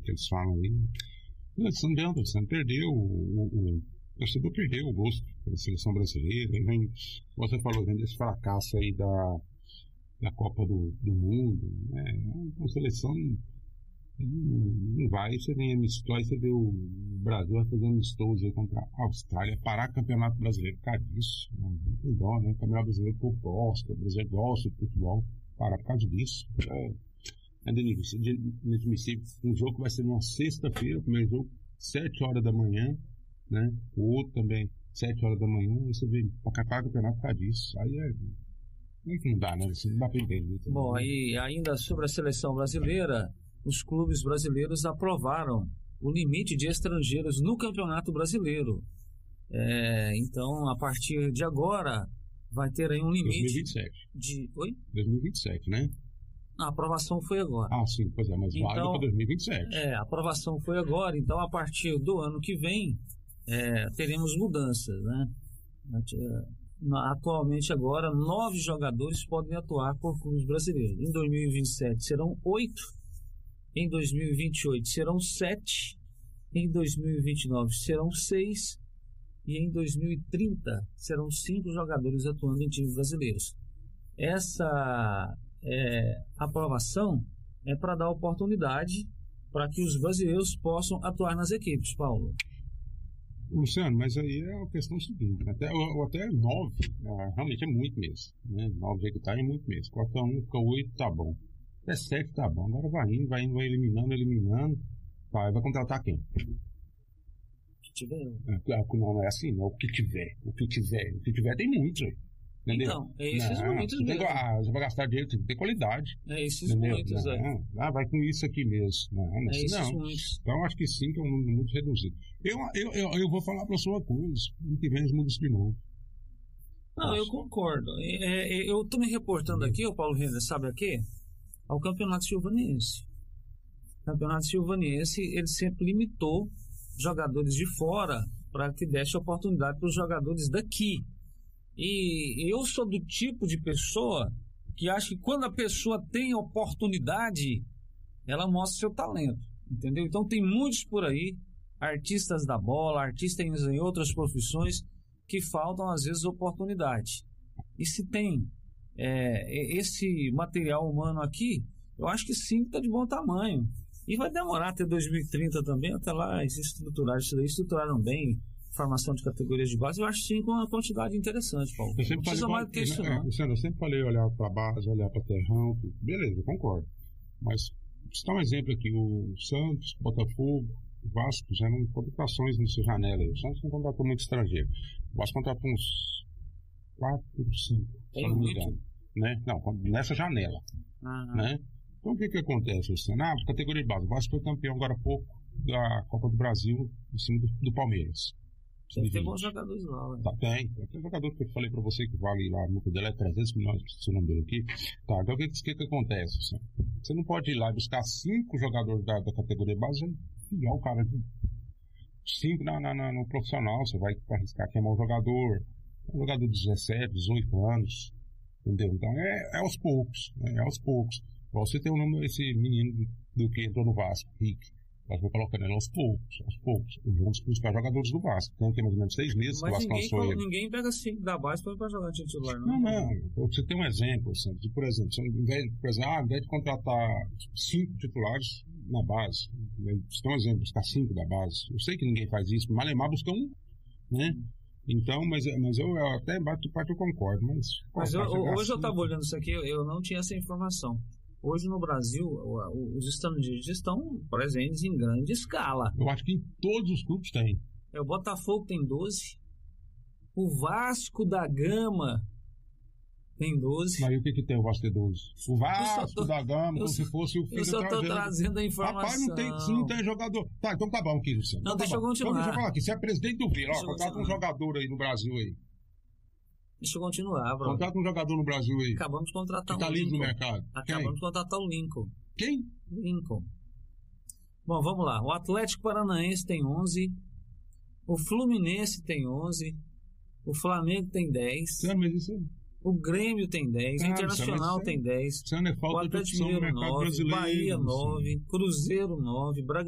que eles falam aí. Não adianta, você perdeu o torcedor perdeu o gosto pela seleção brasileira. Vem, você falou, vem desse fracasso aí da Copa do Mundo, né? A seleção não vai, você vem amistoso, você vê o Brasil vai fazer amistoso aí contra a Austrália, parar o Campeonato Brasileiro por causa disso, não tem dó, né? O Campeonato Brasileiro o povo gosta, o Brasil gosta de futebol, parar por causa disso. É inadmissível. Um jogo que vai ser numa sexta-feira, o primeiro jogo, 7 horas da manhã, né? O outro também, 7 horas da manhã, aí você vê, para acabar o campeonato por causa disso. Aí não dá, né? Você não dá para entender. Bom, e ainda sobre a seleção brasileira, os clubes brasileiros aprovaram o limite de estrangeiros no Campeonato Brasileiro. Então, a partir de agora, vai ter aí um limite 2027. Oi? 2027, né? A aprovação foi agora. Ah, sim, pois é, mas então, válido para 2027. A aprovação foi agora, então a partir do ano que vem teremos mudanças, né? Atualmente agora 9 jogadores podem atuar por clubes brasileiros. Em 2027 serão 8, em 2028 serão 7, em 2029 serão 6 e em 2030 serão 5 jogadores atuando em times brasileiros. Essa aprovação é para dar oportunidade para que os brasileiros possam atuar nas equipes, Paulo. Luciano, mas aí é a questão seguinte, até 9, realmente é muito mesmo, né? 9 aí que tá é muito mesmo, corta 1, fica 8, tá bom, até 7 tá bom, agora vai indo, vai eliminando, vai contratar quem? O que tiver. Não é assim, não, o que tiver tem muitos aí. Entendeu? Então, esses muitos mesmo. Você vai gastar dinheiro, tem que ter qualidade. Esses entendeu? muitos aí. Vai com isso aqui mesmo. Não. Muitos. Então, acho que sim, que é um número muito reduzido. Eu vou falar para a sua coisa, ano que vem eles mudam de novo. Não, eu concordo. Eu estou me reportando aqui, o Paulo Renner, sabe a quê? Ao Campeonato Silvanense. O Campeonato Silvanense, ele sempre limitou jogadores de fora para que desse oportunidade para os jogadores daqui. E eu sou do tipo de pessoa que acha que quando a pessoa tem oportunidade, ela mostra seu talento, entendeu? Então tem muitos por aí, artistas da bola, artistas em outras profissões, que faltam às vezes oportunidade. E se tem esse material humano aqui, eu acho que sim, está de bom tamanho. E vai demorar até 2030 também, até lá eles estruturaram bem formação de categorias de base, eu acho sim com uma quantidade interessante, Paulo. Não precisa mais do que isso, não. Luciano, eu sempre falei olhar para a base, olhar para terrão, beleza, eu concordo. Mas, vou dar um exemplo aqui, o Santos, Botafogo, o Vasco fizeram contratações nessa janela aí. O Santos não contratou muito estrangeiro. O Vasco contratou uns 4, 5, se não me engano. Né? Não, nessa janela. Né? Então o que acontece, Luciano? A categoria de base, o Vasco foi campeão agora há pouco da Copa do Brasil em cima do Palmeiras. Tem bons jogadores lá, né? Tem jogador que eu falei pra você que vale lá no dela é 300 milhões, se o nome dele aqui. Tá, então o que acontece? Você não pode ir lá e buscar 5 jogadores da categoria base e enfiar o cara de 5 no profissional. Você vai arriscar queimar o jogador. Um jogador de 17, 18 anos. Entendeu? Então é aos poucos. É aos poucos. Você tem o nome desse menino do que entrou no Vasco, Rick. Nós vamos colocando ele aos poucos. Vamos buscar jogadores do Vasco. Então tem mais ou menos 6 meses que o Vasco lançou ele. Ninguém pega 5 da base para jogar titular, não. Não. Você tem um exemplo, Santos. Por exemplo, ao invés de contratar 5 titulares na base, você tem um exemplo, buscar 5 da base. Eu sei que ninguém faz isso, mas Malemar busca 1, né? Então, mas eu até parte eu concordo. Mas hoje eu estava olhando isso aqui, eu não tinha essa informação. Hoje no Brasil, os estrangeiros estão presentes em grande escala. Eu acho que em todos os clubes tem. O Botafogo tem 12, o Vasco da Gama tem 12. Mas e o que tem o Vasco de 12? O Vasco da Gama, como se fosse o filho do Eu só estou trazendo a informação. Rapaz, não tem jogador. Tá, então tá bom aqui, Luciano. Não, deixa eu continuar. Deixa eu falar aqui. Você é presidente do Vila, contrata um jogador aí no Brasil aí. Deixa eu continuar, bro. Contrata um jogador no Brasil aí. Acabamos de contratar que tá livre no mercado. Acabamos de contratar o Lincoln. Quem? Lincoln. Bom, vamos lá. O Atlético Paranaense tem 11. O Fluminense tem 11. O Flamengo tem 10. Mas isso O Grêmio tem 10. O Internacional tem 10. O Atlético Mineiro 9. Bahia 9. Cruzeiro 9.